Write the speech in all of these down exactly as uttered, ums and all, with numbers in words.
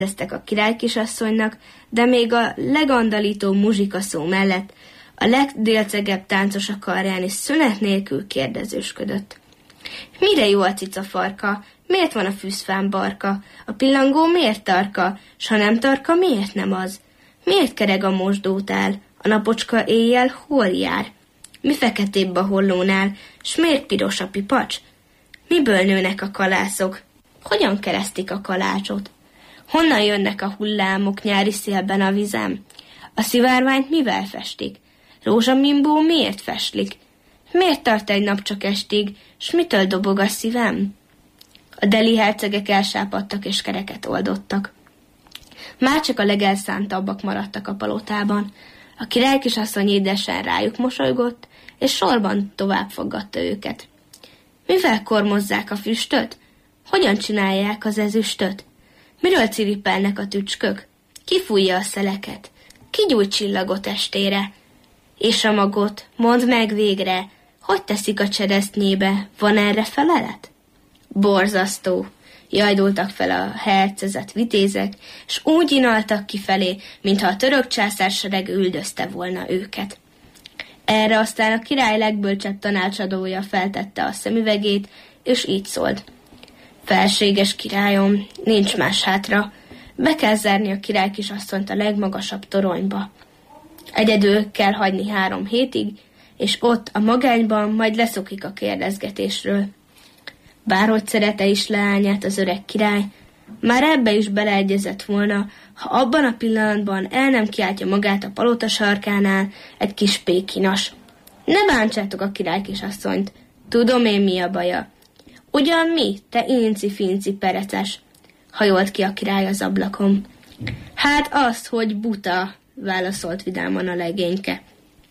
kérdeztek a királykisasszonynak, de még a legandalító muzsikaszó mellett a legdélcegebb táncos a karján is szünet nélkül kérdezősködött. Mire jó a cica farka? Miért van a fűzfán barka? A pillangó miért tarka? S ha nem tarka, miért nem az? Miért kereg a mosdótál? A napocska éjjel hol jár? Mi feketébb a hollónál? S miért piros a pipacs? Miből nőnek a kalászok? Hogyan keresztik a kalácsot? Honnan jönnek a hullámok nyári szélben a vizem? A szivárványt mivel festik? Rózsamimbó miért festlik? Miért tart egy nap csak estig, s mitől dobog a szívem? A deli hercegek elsápadtak és kereket oldottak. Már csak a legelszántabbak maradtak a palotában. A királykisasszony édesen rájuk mosolygott, és sorban tovább foggatta őket. Mivel kormozzák a füstöt? Hogyan csinálják az ezüstöt? Miről ciripelnek a tücskök? Ki fújja a szeleket? Ki gyújt csillagot estére? És a magot, mondd meg végre, hogy teszik a cseresznyébe, van erre felelet? Borzasztó! Jajdultak fel a hercezett vitézek, s úgy inaltak kifelé, mintha a török császársereg üldözte volna őket. Erre aztán a király legbölcsebb tanácsadója feltette a szemüvegét, és így szólt. Felséges királyom, nincs más hátra, be kell zárni a királykisasszonyt a legmagasabb toronyba. Egyedül kell hagyni három hétig, és ott a magányban majd leszokik a kérdezgetésről. Bárhogy szerete is leányát az öreg király, már ebbe is beleegyezett volna, ha abban a pillanatban el nem kiáltja magát a palota sarkánál egy kis pékinas. Ne bántsátok a királykisasszonyt, tudom én mi a baja. Ugyan mi, te inci-finci pereces, hajolt ki a király az ablakon. Hát azt, hogy buta, válaszolt vidáman a legényke.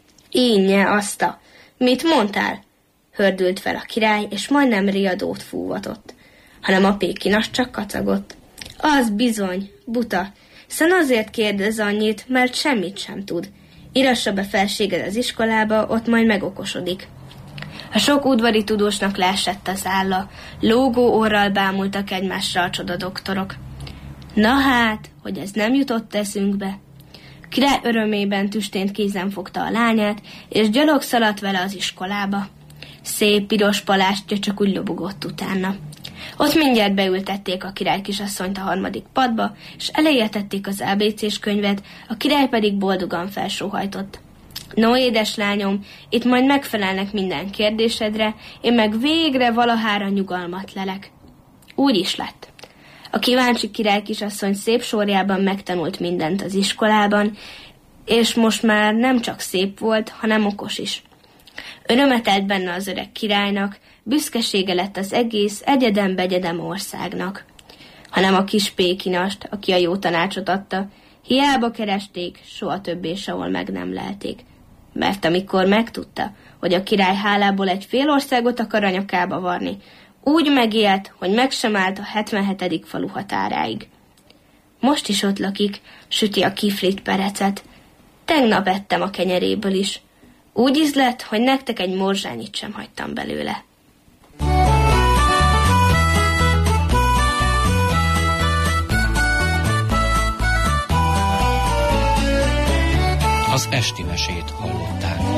Ínnye azta, mit mondtál? Hördült fel a király, és majdnem riadót fúvatott, hanem a pékinas csak kacagott. Az bizony, buta, hiszen azért kérdez annyit, mert semmit sem tud. Írassa be felséged az iskolába, ott majd megokosodik. A sok udvari tudósnak leesett az álla, lógó orral bámultak egymásra a csodadoktorok. Na hát, hogy ez nem jutott eszünkbe. Király örömében tüstént kézen fogta a lányát, és gyalog szaladt vele az iskolába. Szép piros palástja csak úgy lobogott utána. Ott mindjárt beültették a királykisasszonyt a harmadik padba, és eléje tették az á bé cés könyvet, a király pedig boldogan felsóhajtott. No, édes lányom, itt majd megfelelnek minden kérdésedre, én meg végre valahára nyugalmat lelek. Úgy is lett. A kíváncsi királykisasszony szép sorjában megtanult mindent az iskolában, és most már nem csak szép volt, hanem okos is. Örömet telt benne az öreg királynak, büszkesége lett az egész egyedem-begyedem országnak. Hanem a kis pékinast, aki a jó tanácsot adta, hiába keresték, soha többé sehol meg nem lelték. Mert amikor megtudta, hogy a király hálából egy fél országot akar a nyakába varni, úgy megijedt, hogy meg sem állt a hetvenhetedik falu határáig. Most is ott lakik, süti a kiflit perecet. Tegnap ettem a kenyeréből is. Úgy ízlett, hogy nektek egy morzsányit sem hagytam belőle. Az esti mesét hallották.